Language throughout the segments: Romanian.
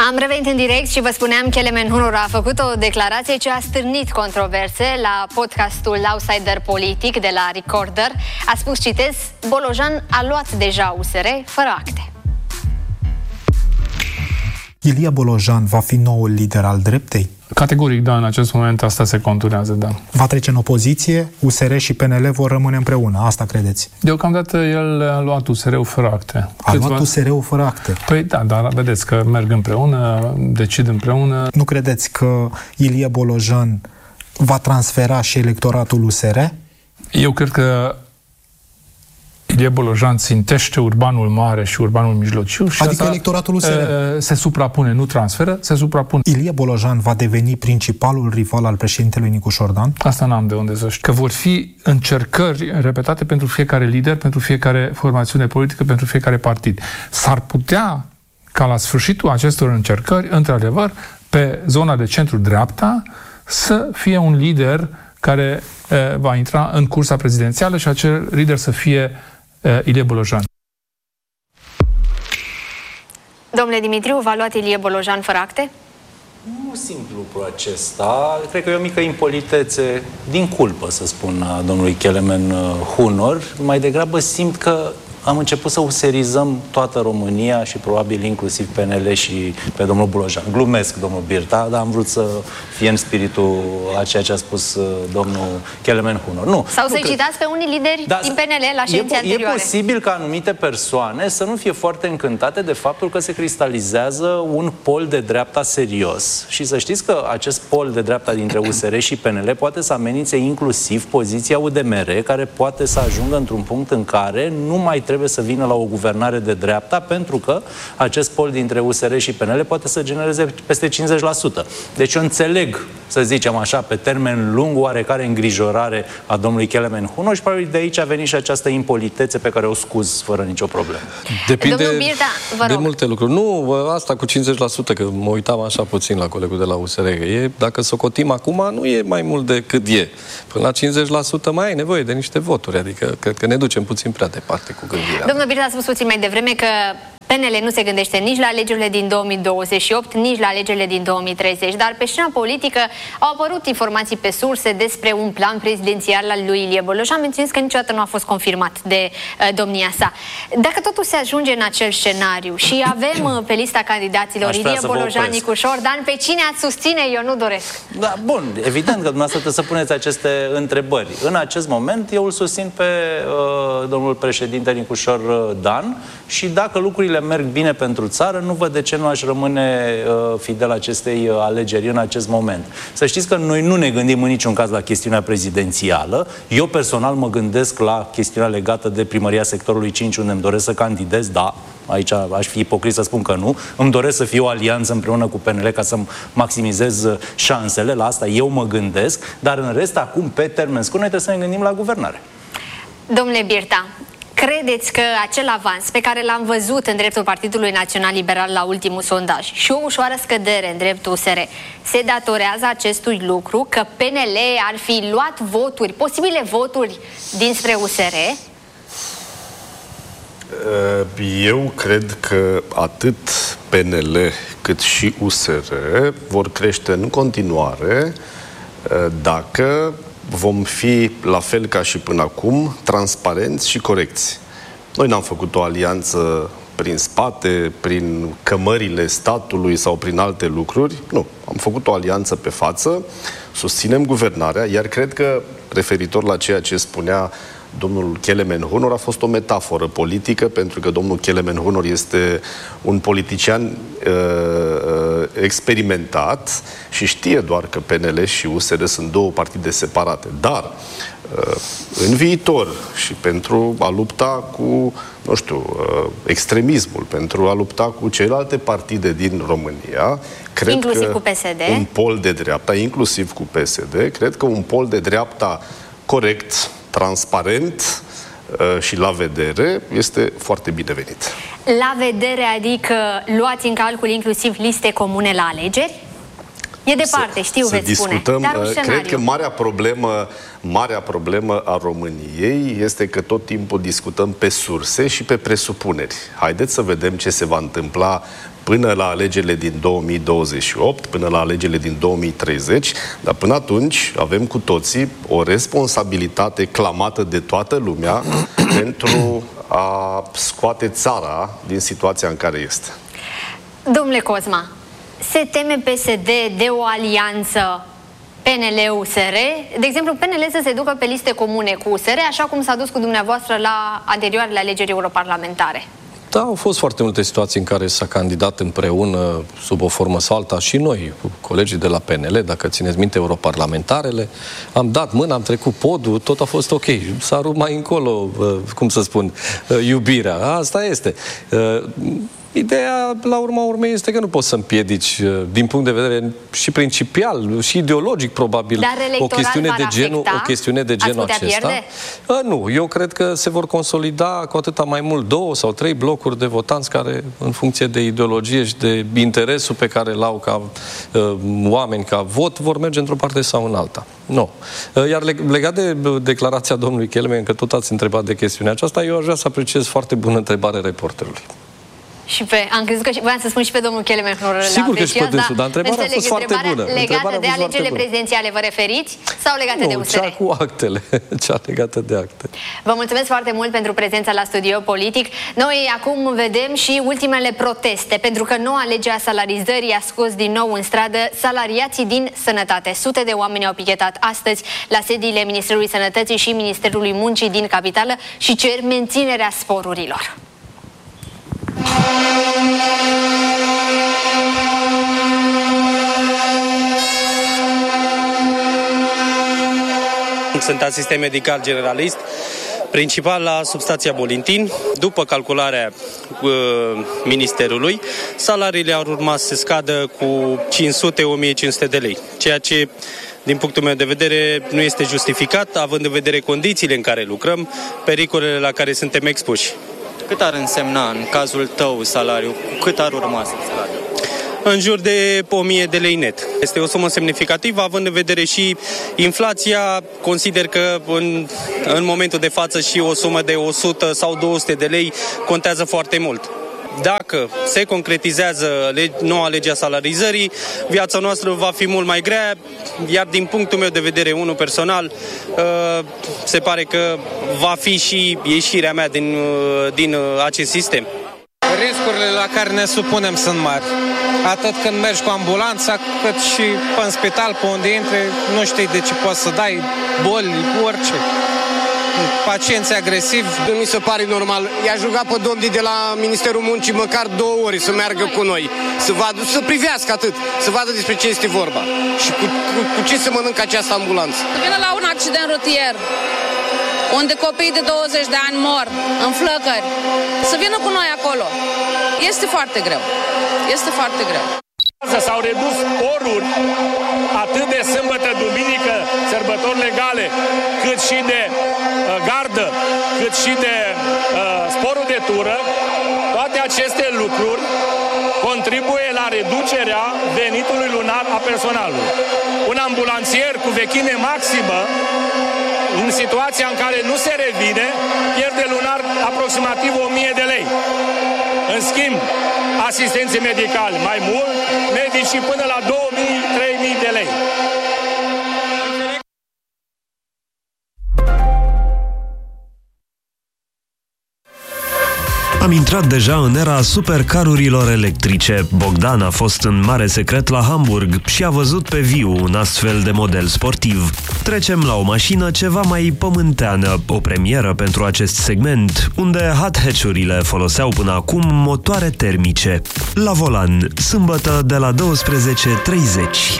Am revenit în direct și vă spuneam că Kelemen Hunor a făcut o declarație ce a stârnit controverse la podcastul Outsider Politic de la Recorder. A spus, citez, Bolojan a luat deja USR fără acte. Ilie Bolojan va fi noul lider al dreptei? Categoric, da, în acest moment asta se conturează, da. Va trece în opoziție? USR și PNL vor rămâne împreună, asta credeți? Deocamdată el a luat USR-ul fără acte. A luat USR-ul fără acte? Păi da, dar vedeți că merg împreună, decid împreună. Nu credeți că Ilie Bolojan va transfera și electoratul USR? Eu cred că Ilie Bolojan țintește urbanul mare și urbanul mijlociu și adică electoratul USR se suprapune, nu transferă, se suprapune. Ilie Bolojan va deveni principalul rival al președintelui Nicu Șordan? Asta n-am de unde să știu. Că vor fi încercări repetate pentru fiecare lider, pentru fiecare formațiune politică, pentru fiecare partid. S-ar putea ca la sfârșitul acestor încercări, într-adevăr, pe zona de centru-dreapta, să fie un lider care va intra în cursa prezidențială și acel lider să fie Ilie Bolojan. Domnule Dimitriu, v-a luat Ilie Bolojan fără acte? Nu simt lucrul acesta. Cred că e o mică impolitețe din culpă, să spun, a domnului Kelemen Hunor. Mai degrabă simt că am început să userizăm toată România și probabil inclusiv PNL și pe domnul Bolojan. Glumesc, domnul Birta, dar am vrut să fie în spiritul a ceea ce a spus domnul Kelemen Hunor. Nu. Sau să-i citați pe unii lideri din PNL la ședințe anterioare. E posibil ca anumite persoane să nu fie foarte încântate de faptul că se cristalizează un pol de dreapta serios. Și să știți că acest pol de dreapta dintre USR și PNL poate să amenințe inclusiv poziția UDMR, care poate să ajungă într-un punct în care nu mai trebuie să vină la o guvernare de dreapta, pentru că acest pol dintre USR și PNL poate să genereze peste 50%. Deci eu înțeleg, să zicem așa, pe termen lung, oarecare îngrijorare a domnului Kelemen Hunor și probabil de aici a venit și această impolitețe pe care o scuz fără nicio problemă. Depinde de multe lucruri. Nu, asta cu 50%, că mă uitam așa puțin la colegul de la USR, că dacă socotim acum, nu e mai mult decât e. Până la 50% mai ai nevoie de niște voturi, adică cred că ne ducem puțin prea departe cu gândirea. Domnul Birta a spus puțin mai devreme că PNL nu se gândește nici la alegerile din 2028, nici la alegerile din 2030, dar pe scena politică au apărut informații pe surse despre un plan prezidențial al lui Ilie Bolojan, menționez că niciodată nu a fost confirmat de domnia sa. Dacă totul se ajunge în acel scenariu și avem pe lista candidaților Ilie Bolojan, Nicu Șordan, pe cine ați susține? Eu nu doresc. Da, bun, evident că dumneavoastră trebuie să puneți aceste întrebări. În acest moment eu îl susțin pe domnul președinte Nicu Șordan și dacă lucrurile merg bine pentru țară, nu văd de ce nu aș rămâne fidel acestei alegeri în acest moment. Să știți că noi nu ne gândim în niciun caz la chestiunea prezidențială. Eu personal mă gândesc la chestiunea legată de primăria sectorului 5, unde îmi doresc să candidez, da, aici aș fi ipocrit să spun că nu. Îmi doresc să fie o alianță împreună cu PNL ca să maximizez șansele, la asta eu mă gândesc, dar în rest, acum, pe termen scurt, noi trebuie să ne gândim la guvernare. Domnule Birta, credeți că acel avans pe care l-am văzut în dreptul Partidului Național Liberal la ultimul sondaj și o ușoară scădere în dreptul USR se datorează acestui lucru, că PNL ar fi luat voturi, posibile voturi dinspre USR? Eu cred că atât PNL cât și USR vor crește în continuare dacă vom fi, la fel ca și până acum, transparenți și corecți. Noi n-am făcut o alianță prin spate, prin cămările statului sau prin alte lucruri. Nu. Am făcut o alianță pe față, susținem guvernarea, iar cred că, referitor la ceea ce spunea domnul Kelemen Hunor, a fost o metaforă politică, pentru că domnul Kelemen Hunor este un politician experimentat și știe doar că PNL și USR sunt două partide separate. Dar în viitor și pentru a lupta cu, nu știu, extremismul, pentru a lupta cu celelalte partide din România, cred inclusiv că cu PSD, un pol de dreapta, inclusiv cu PSD, cred că un pol de dreapta corect, transparent și la vedere este foarte binevenit. La vedere, adică luați în calcul inclusiv liste comune la alegeri? E departe, știu, veți spune. Dar un scenariu. Cred că marea problemă a României este că tot timpul discutăm pe surse și pe presupuneri. Haideți să vedem ce se va întâmpla până la alegerile din 2028, până la alegerile din 2030, dar până atunci avem cu toții o responsabilitate clamată de toată lumea pentru a scoate țara din situația în care este. Domnule Cosma, se teme PSD de o alianță PNL-USR? De exemplu, PNL să se ducă pe liste comune cu USR, așa cum s-a dus cu dumneavoastră la anterioarele alegeri europarlamentare. Da, au fost foarte multe situații în care s-a candidat împreună, sub o formă sau alta, și noi, colegii de la PNL, dacă țineți minte, europarlamentarele, am dat mâna, am trecut podul, tot a fost ok. S-a rupt mai încolo, cum să spun, iubirea. Asta este. Ideea, la urma urmei, este că nu poți să împiedici, din punct de vedere și principial, și ideologic, probabil, o chestiune de genul acesta. Nu, eu cred că se vor consolida cu atâta mai mult 2 sau 3 blocuri de votanți care, în funcție de ideologie și de interesul pe care l-au ca oameni, ca vot, vor merge într-o parte sau în alta. Nu. Iar legat de declarația domnului Kelmen, că tot ați întrebat de chestiunea aceasta, eu aș vrea să apreciez foarte bună întrebare reporterului. Și am crezut că voiam să spun și pe domnul Kelmen. Sigur că și pe dânsul, dar întrebarea a fost foarte bună. Legată de alegerile prezidențiale vă referiți sau legată de USR? Cea cu actele, cea legată de acte. Vă mulțumesc foarte mult pentru prezența la Studio Politic. Noi acum vedem și ultimele proteste, pentru că noua lege a salarizării a scos din nou în stradă salariații din sănătate. Sute de oameni au pichetat astăzi la sediile Ministerului Sănătății și Ministerului Muncii din capitală și cer menținerea sporurilor. Sunt asistent medical generalist, principal la substația Bolintin. După calcularea Ministerului, salariile ar urma să se scadă cu 500-1500 de lei, ceea ce, din punctul meu de vedere, nu este justificat, având în vedere condițiile în care lucrăm, pericolele la care suntem expuși. Cât ar însemna, în cazul tău, salariul? Cât ar urma să scadă? În jur de 1000 de lei net. Este o sumă semnificativă, având în vedere și inflația. Consider că în momentul de față și o sumă de 100 sau 200 de lei contează foarte mult. Dacă se concretizează noua lege a salarizării, viața noastră va fi mult mai grea, iar din punctul meu de vedere, unul personal, se pare că va fi și ieșirea mea din acest sistem. Riscurile la care ne supunem sunt mari. Atât când mergi cu ambulanța, cât și în spital, pe unde intri, nu știi de ce poți să dai, boli, orice. Pacienți agresivi. Mi se pare normal. I-aș ruga pe domnii de la Ministerul Muncii măcar 2 ori să meargă cu noi, să privească atât, să vadă despre ce este vorba și cu ce se mănâncă această ambulanță. Vină la un accident rutier unde copiii de 20 de ani mor în flăcări, să vină cu noi acolo. Este foarte greu. Este foarte greu. S-au redus oruri atât de sâmbătă, duminică, sărbători legale, cât și de gardă, cât și de sporul de tură. Toate aceste lucruri contribuie la reducerea venitului lunar a personalului. Un ambulanțier cu vechime maximă, în situația în care nu se revine, pierde lunar aproximativ 1000 de lei. În schimb, asistenții medicali mai mult, medicii până la 2000-3000 de lei. Am intrat deja în era supercarurilor electrice. Bogdan a fost în mare secret la Hamburg și a văzut pe viu un astfel de model sportiv. Trecem la o mașină ceva mai pământeană, o premieră pentru acest segment, unde hot hatch-urile foloseau până acum motoare termice. La volan, sâmbătă de la 12:30.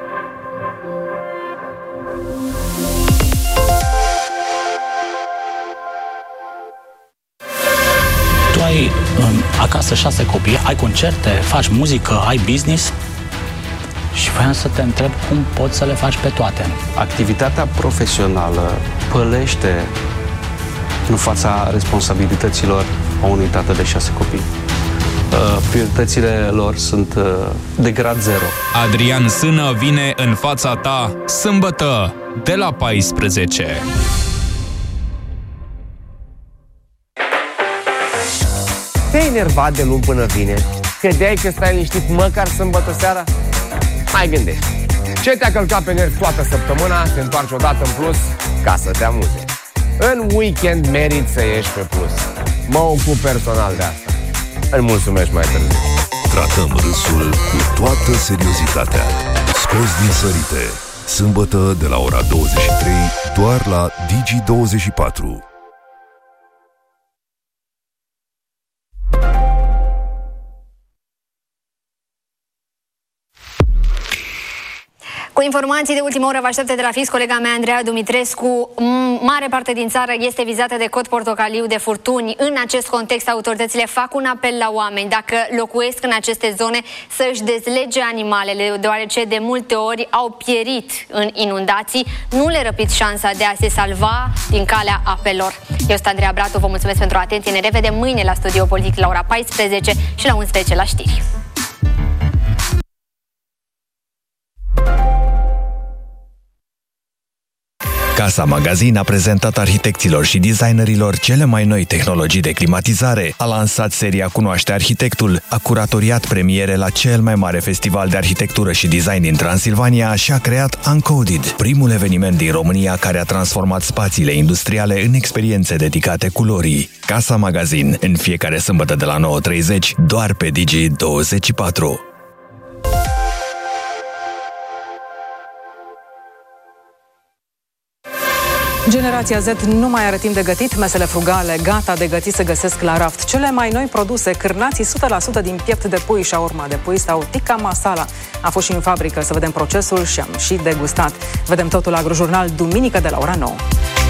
Ai acasă 6 copii, ai concerte, faci muzică, ai business și voiam să te întreb cum poți să le faci pe toate. Activitatea profesională pălește în fața responsabilităților a unui tată de 6 copii. prioritățile lor sunt de grad 0. Adrian Sână vine în fața ta sâmbătă de la 14. Te-ai enervat de luni până vineri? Credeai că stai liniștit măcar sâmbătă seara? Mai gândește. Ce te-a călcat pe nervi toată săptămâna, se întoarce odată în plus ca să te amuze. În weekend meriți să ieși pe plus. Mă ocup personal de asta. Îmi mulțumesc mai târziu. Tratăm râsul cu toată seriozitatea. Scos din sărite. Sâmbătă de la ora 23, doar la Digi24. Cu informații de ultimă oră vă aștepte de la Fix colega mea Andreea Dumitrescu. Mare parte din țară este vizată de cod portocaliu, de furtuni. În acest context, autoritățile fac un apel la oameni, dacă locuiesc în aceste zone, să își dezlege animalele, deoarece de multe ori au pierit în inundații. Nu le răpiți șansa de a se salva din calea apelor. Eu sunt Andreea Bratu, vă mulțumesc pentru atenție. Ne revedem mâine la Studio Politic la ora 14 și la 11 la știri. Casa Magazin a prezentat arhitecților și designerilor cele mai noi tehnologii de climatizare, a lansat seria Cunoaște Arhitectul, a curatoriat premiere la cel mai mare festival de arhitectură și design din Transilvania și a creat Uncoded, primul eveniment din România care a transformat spațiile industriale în experiențe dedicate culorii. Casa Magazin, în fiecare sâmbătă de la 9:30, doar pe Digi24. Generația Z nu mai are timp de gătit, mesele frugale gata de gătit se găsesc la raft. Cele mai noi produse, cârnații 100% din piept de pui și urma de pui sau tikka masala. A fost și în fabrică să vedem procesul și am și degustat. Vedem totul la Agrojurnal, duminică de la ora 9.